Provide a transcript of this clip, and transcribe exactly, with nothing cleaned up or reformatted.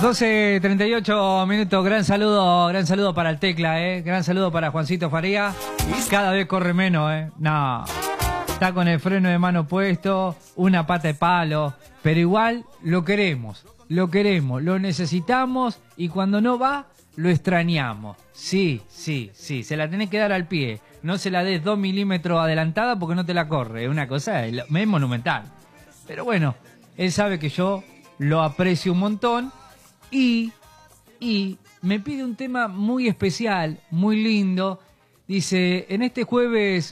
doce treinta y ocho minutos, gran saludo, gran saludo para el Tecla, eh. Gran saludo para Juancito Faría. Cada vez corre menos, eh. No. Está con el freno de mano puesto, una pata de palo, pero igual lo queremos, lo queremos, lo necesitamos y cuando no va, lo extrañamos. Sí, sí, sí, se la tenés que dar al pie. No se la des dos milímetros adelantada porque no te la corre. Es una cosa, es monumental. Pero bueno, él sabe que yo lo aprecio un montón y, y me pide un tema muy especial, muy lindo. Dice, en este jueves